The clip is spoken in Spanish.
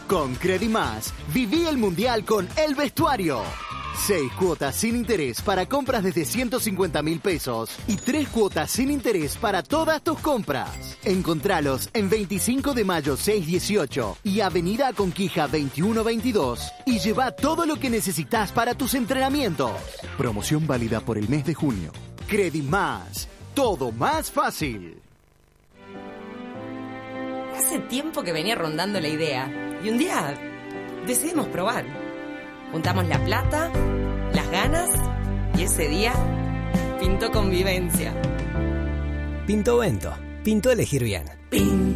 Con Credimás, viví el Mundial con El Vestuario. 6 cuotas sin interés para compras desde 150.000 pesos y 3 cuotas sin interés para todas tus compras. Encontralos en 25 de mayo 618 y Avenida Conquija 2122 y lleva todo lo que necesitas para tus entrenamientos. Promoción válida por el mes de junio. Credimás, todo más fácil. Hace tiempo que venía rondando la idea y un día decidimos probar. Juntamos la plata, las ganas y ese día pintó convivencia. Pintó Vento. Pintó elegir bien. Pinto.